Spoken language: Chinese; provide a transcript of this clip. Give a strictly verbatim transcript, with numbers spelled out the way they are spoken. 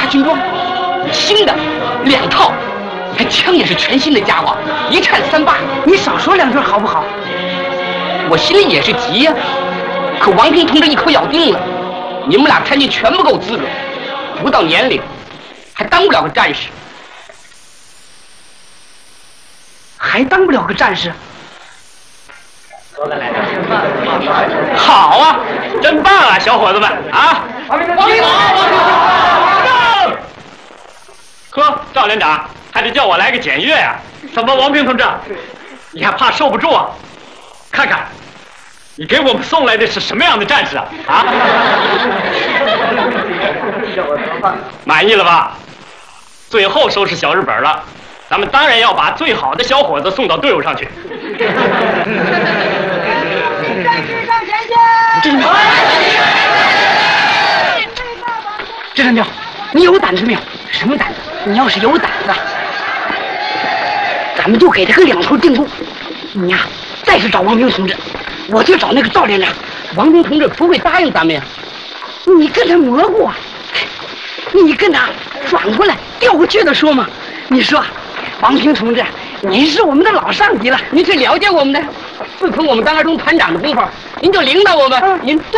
军装，新的两套，还枪也是全新的家伙，一颤三八。 你少说两句好不好？ 我心里也是急呀、啊，可王平同志一口咬定了，你们俩参军全不够资格，不到年龄，还当不了个战士， 还当不了个战士。 好啊，真棒啊，小伙子们啊！ 王平同志， 呵，赵连长还得叫我来个检阅呀、啊？怎么，王平同志，你还怕受不住啊？看看，你给我们送来的是什么样的战士啊？啊？满意了吧？最后收拾小日本了，咱们当然要把最好的小伙子送到队伍上去。 战士上前线！ 这是这是你有胆子没有？什么胆子？你要是有胆子，咱们就给他个两头定攻。你呀，再去找王平同志，我去找那个赵连长。 王平同志不会答应咱们呀。 你跟他蘑菇啊，你跟他转过来调过去的说嘛。你说，王平同志，您是我们的老上级了， 您是了解我们的，自从我们当二中团长的功夫，您就领导我们，您。